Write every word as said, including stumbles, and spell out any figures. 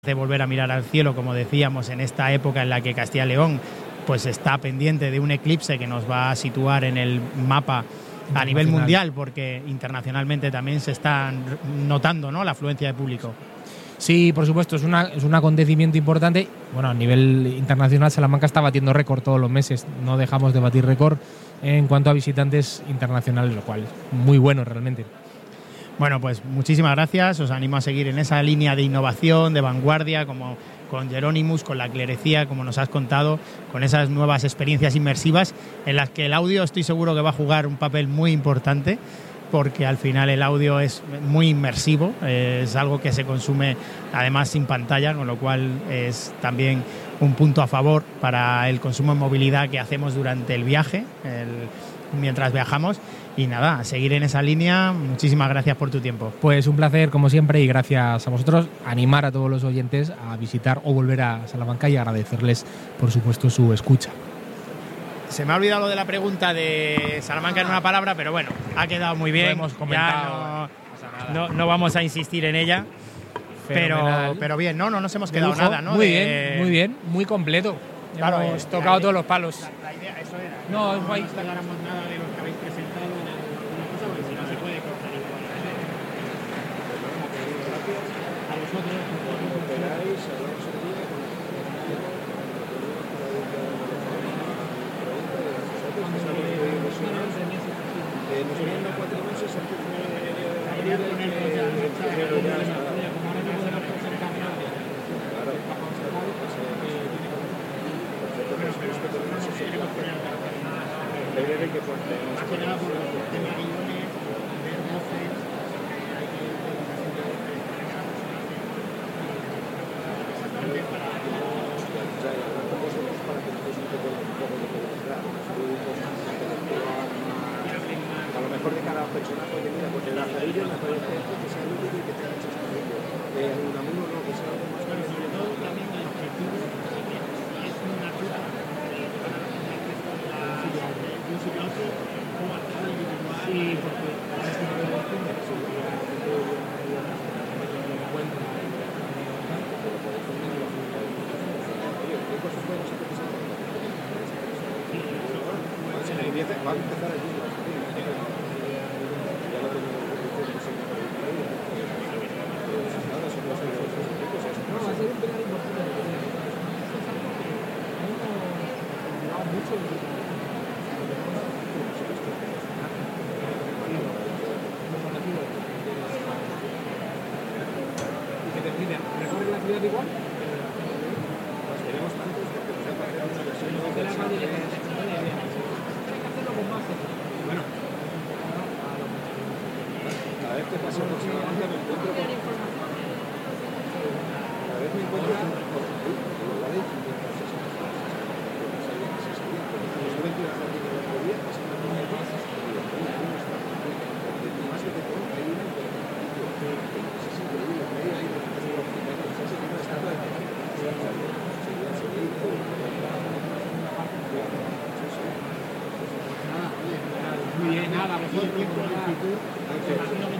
de volver a mirar al cielo, como decíamos, en esta época en la que Castilla y León pues está pendiente de un eclipse que nos va a situar en el mapa a nivel mundial, porque internacionalmente también se está notando, ¿no?, la afluencia de público. Sí, por supuesto, es, una, es un acontecimiento importante. Bueno, a nivel internacional Salamanca está batiendo récord todos los meses, no dejamos de batir récord en cuanto a visitantes internacionales, lo cual es muy bueno realmente. Bueno, pues muchísimas gracias, os animo a seguir en esa línea de innovación, de vanguardia, como con Jerónimos, con la clerecía, como nos has contado, con esas nuevas experiencias inmersivas en las que el audio estoy seguro que va a jugar un papel muy importante, porque al final el audio es muy inmersivo, es algo que se consume además sin pantalla, con lo cual es también un punto a favor para el consumo en movilidad que hacemos durante el viaje, el, mientras viajamos. Y nada, a seguir en esa línea. Muchísimas gracias por tu tiempo. Pues un placer, como siempre, y gracias a vosotros. Animar a todos los oyentes a visitar o volver a Salamanca y agradecerles, por supuesto, su escucha. Se me ha olvidado lo de la pregunta de Salamanca en una palabra, pero bueno, ha quedado muy bien. Lo hemos comentado. Ya no, no, no vamos a insistir en ella. Pero, pero bien, no, no nos hemos quedado nada, ¿no? Muy de... bien, muy bien, muy completo. Claro, hemos eh, tocado la, todos los palos. La, la idea, eso era. No, no, no hay. No aclaramos nada de lo que habéis presentado en alguna cosa, porque si no se puede cortar igual. A vosotros, muy bien, nada, mejor tiempo, nada.